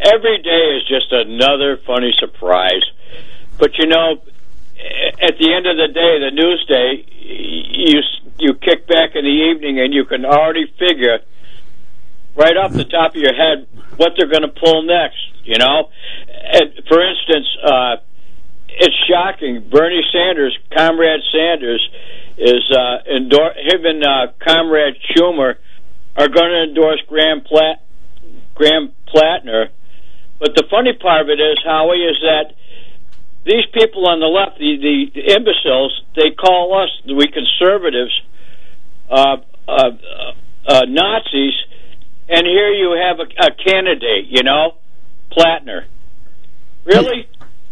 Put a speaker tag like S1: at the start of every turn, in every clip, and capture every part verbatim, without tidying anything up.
S1: every day is just another funny surprise. But, you know, at the end of the day, the news day, you you kick back in the evening and you can already figure right off the top of your head what they're going to pull next, you know? And for instance, uh, it's shocking. Bernie Sanders, Comrade Sanders, is uh, endor- him and uh, Comrade Schumer are going to endorse Graham, Plat- Graham Plattner. But the funny part of it is, Howie, is that these people on the left, the, the, the imbeciles, they call us, we conservatives, uh, uh, uh, Nazis, and here you have a, a candidate, you know, Plattner. Really?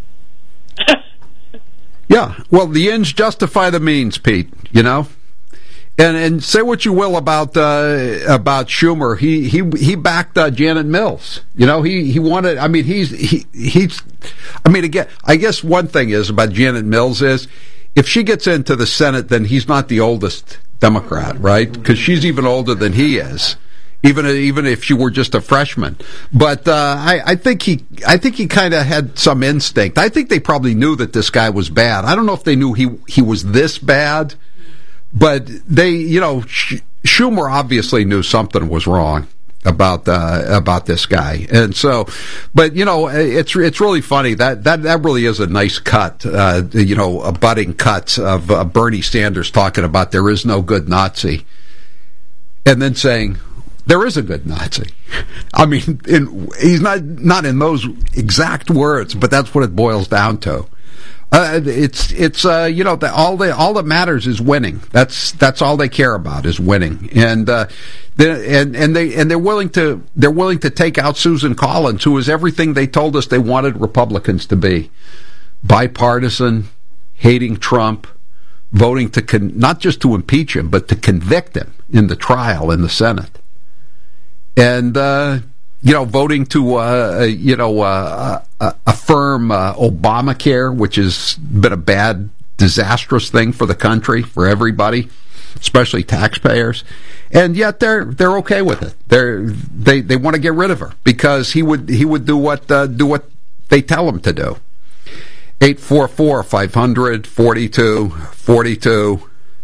S2: Yeah, well, the ends justify the means, Pete, you know? And and say what you will about uh, about Schumer, he he he backed uh, Janet Mills. You know, he, he wanted. I mean, he's he he's. I mean, again, I guess one thing is about Janet Mills is if she gets into the Senate, then he's not the oldest Democrat, right? Because she's even older than he is, even even if she were just a freshman. But uh, I I think he I think he kind of had some instinct. I think they probably knew that this guy was bad. I don't know if they knew he he was this bad. But they, you know, Schumer obviously knew something was wrong about uh, about this guy, and so, but you know, it's it's really funny that that, that really is a nice cut, uh, you know, a budding cut of uh, Bernie Sanders talking about there is no good Nazi, and then saying there is a good Nazi. I mean, in, he's not not in those exact words, but that's what it boils down to. Uh, it's it's uh, you know the, all the all that matters is winning. That's that's all they care about is winning, and uh, they, and and they and they're willing to they're willing to take out Susan Collins, who is everything they told us they wanted Republicans to be: bipartisan, hating Trump, voting to con- not just to impeach him but to convict him in the trial in the Senate, and. Uh, You know, voting to, uh, you know, uh, uh, affirm uh, Obamacare, which has been a bad, disastrous thing for the country, for everybody, especially taxpayers, and yet they're they're okay with it. They're they they want to get rid of her because he would he would do what uh, do what they tell him to do. Eight four four five hundred forty two forty two.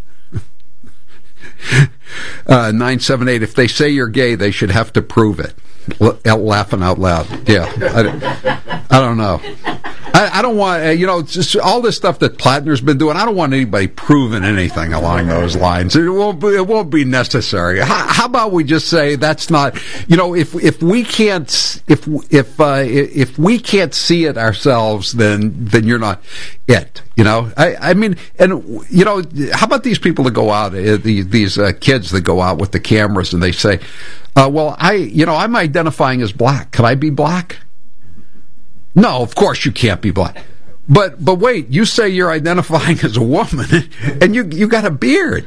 S2: Uh, nine seven eight. If they say you're gay, they should have to prove it. L- laughing out loud. Yeah, I, I don't know. I, I don't want, uh, you know, just all this stuff that Plattner's been doing. I don't want anybody proving anything along those lines. It won't be, it won't be necessary. How, how about we just say that's not, you know, if if we can't if if uh, if we can't see it ourselves, then then you're not it. You know, I, I mean, and you know, how about these people that go out, uh, the, these uh, kids that go out with the cameras and they say, uh, well, I, you know, I'm identifying as black. Can I be black? No, of course you can't be black. But but wait, you say you're identifying as a woman, and you you got a beard.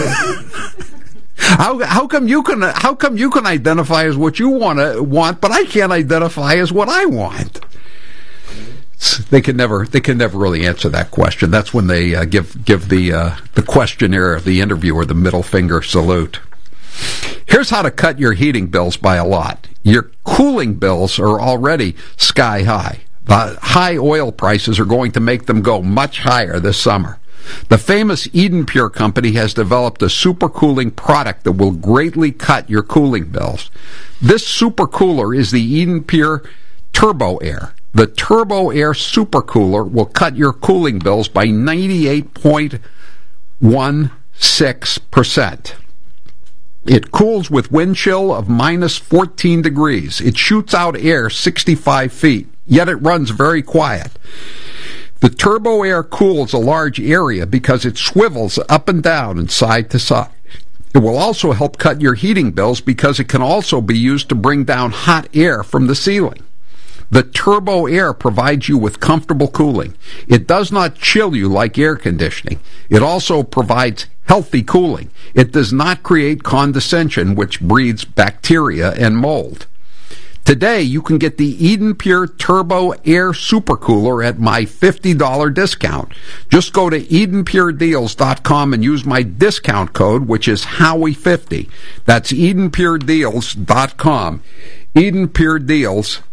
S2: How how come you can how come you can identify as what you want to want, but I can't identify as what I want? They can never they can never really answer that question. That's when they uh, give give the uh, the questionnaire, the interviewer, the middle finger salute. Here's how to cut your heating bills by a lot. Your cooling bills are already sky high. The high oil prices are going to make them go much higher this summer. The famous Eden Pure company has developed a supercooling product that will greatly cut your cooling bills. This supercooler is the Eden Pure Turbo Air. The Turbo Air Supercooler will cut your cooling bills by ninety-eight point one six percent. It cools with wind chill of minus fourteen degrees. It shoots out air sixty-five feet, yet it runs very quiet. The Turbo Air cools a large area because it swivels up and down and side to side. It will also help cut your heating bills because it can also be used to bring down hot air from the ceiling. The Turbo Air provides you with comfortable cooling. It does not chill you like air conditioning. It also provides healthy cooling. It does not create condensation, which breeds bacteria and mold. Today, you can get the Eden Pure Turbo Air Supercooler at my fifty dollars discount. Just go to eden pure deals dot com and use my discount code, which is Howie fifty. That's eden pure deals dot com. Eden Pure Deals